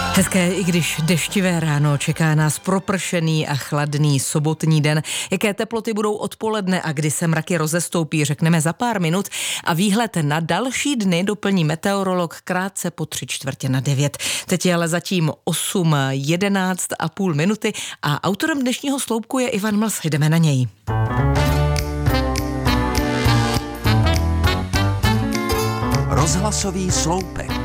Hezké, i když deštivé ráno, čeká nás propršený a chladný sobotní den. Jaké teploty budou odpoledne a kdy se mraky rozestoupí, řekneme za pár minut. A výhled na další dny doplní meteorolog krátce po 8:45. Teď je ale zatím 8:11,5 minuty a autorem dnešního sloupku je Ivan Mls. Jdeme na něj. Rozhlasový sloupek.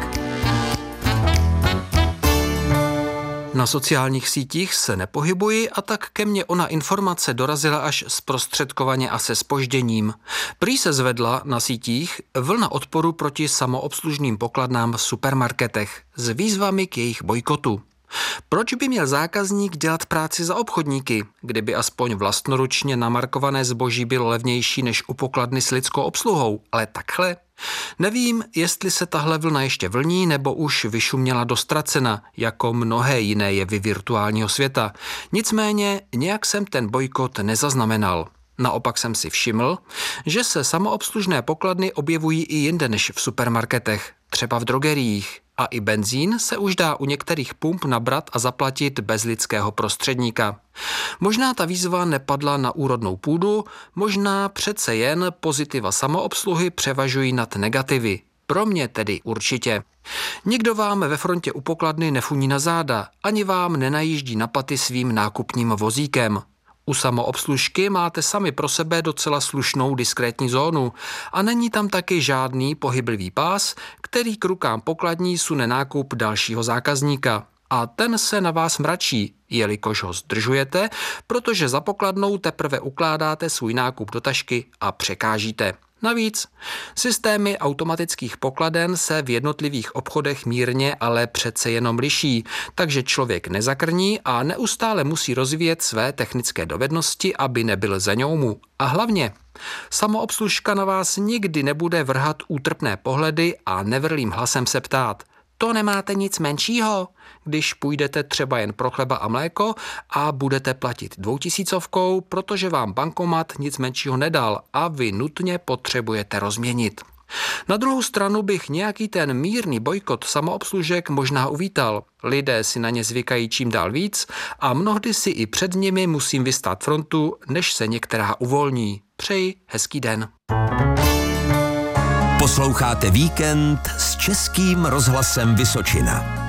Na sociálních sítích se nepohybuji a tak ke mně ona informace dorazila až zprostředkovaně a se zpožděním. Prý se zvedla na sítích vlna odporu proti samoobslužným pokladnám v supermarketech s výzvami k jejich bojkotu. Proč by měl zákazník dělat práci za obchodníky, kdyby aspoň vlastnoručně namarkované zboží bylo levnější než u pokladny s lidskou obsluhou, ale takhle? Nevím, jestli se tahle vlna ještě vlní, nebo už vyšuměla dostracena, jako mnohé jiné jevy virtuálního světa. Nicméně nějak jsem ten bojkot nezaznamenal. Naopak jsem si všiml, že se samoobslužné pokladny objevují i jinde než v supermarketech, třeba v drogeriích. A i benzín se už dá u některých pump nabrat a zaplatit bez lidského prostředníka. Možná ta výzva nepadla na úrodnou půdu, možná přece jen pozitiva samoobsluhy převažují nad negativy. Pro mě tedy určitě. Nikdo vám ve frontě u pokladny nefuní na záda, ani vám nenajíždí na paty svým nákupním vozíkem. U samoobslužky máte sami pro sebe docela slušnou diskrétní zónu a není tam taky žádný pohyblivý pás, který k rukám pokladní sune nákup dalšího zákazníka. A ten se na vás mračí, jelikož ho zdržujete, protože za pokladnou teprve ukládáte svůj nákup do tašky a překážíte. Navíc systémy automatických pokladen se v jednotlivých obchodech mírně, ale přece jenom liší, takže člověk nezakrní a neustále musí rozvíjet své technické dovednosti, aby nebyl za ňoumu. A hlavně, samoobslužka na vás nikdy nebude vrhat útrpné pohledy a nevrlým hlasem se ptát: to nemáte nic menšího? Když půjdete třeba jen pro chleba a mléko a budete platit 2000, protože vám bankomat nic menšího nedal a vy nutně potřebujete rozměnit. Na druhou stranu bych nějaký ten mírný bojkot samoobslužek možná uvítal. Lidé si na ně zvykají čím dál víc a mnohdy si i před nimi musím vystát frontu, než se některá uvolní. Přeji hezký den. Posloucháte Víkend s Českým rozhlasem Vysočina.